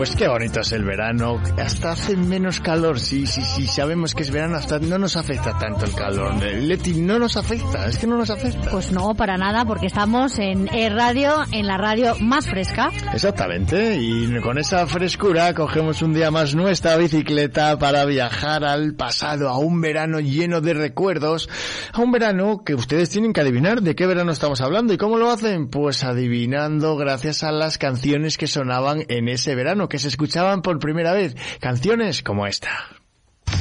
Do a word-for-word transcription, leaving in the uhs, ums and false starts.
Pues qué bonito es el verano. Hasta hace menos calor. Sí, sí, sí. Sabemos que es verano. Hasta no nos afecta tanto el calor. Leti, no nos afecta. Es que no nos afecta. Pues no, para nada, porque estamos en E-Radio, en la radio más fresca. Exactamente. Y con esa frescura cogemos un día más nuestra bicicleta para viajar al pasado, a un verano lleno de recuerdos. A un verano que ustedes tienen que adivinar de qué verano estamos hablando. ¿Y cómo lo hacen? Pues adivinando gracias a las canciones que sonaban en ese verano, que se escuchaban por primera vez. Canciones como esta.